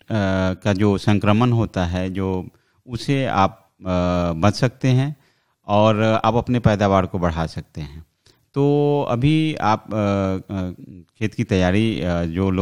का जो संक्रमण होता है जो उसे आप बच सकते हैं और आप अपने पैदावार को बढ़ा सकते हैं। तो अभी आप खेत की तैयारी जो लोग